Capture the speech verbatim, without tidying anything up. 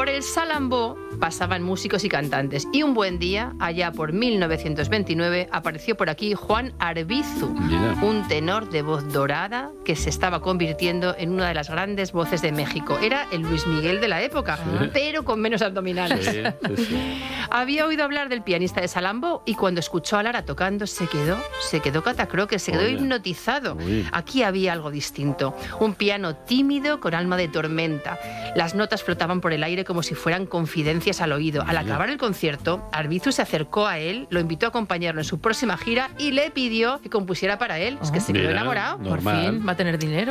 Por el Salambó pasaban músicos y cantantes. Y un buen día, allá por mil novecientos veintinueve, apareció por aquí Juan Arbizu, Mira. un tenor de voz dorada que se estaba convirtiendo en una de las grandes voces de México. Era el Luis Miguel de la época, Sí. pero con menos abdominales. Sí, sí, sí. Había oído hablar del pianista de Salambó y cuando escuchó a Lara tocando se quedó, se quedó catacroque, se quedó Oye. hipnotizado. Uy. Aquí había algo distinto, un piano tímido con alma de tormenta. Las notas flotaban por el aire como si fueran confidencias al oído. Al acabar el concierto, Arbizu se acercó a él, lo invitó a acompañarlo en su próxima gira y le pidió que compusiera para él. Es que se quedó Mira, enamorado. normal. Por fin va a tener dinero.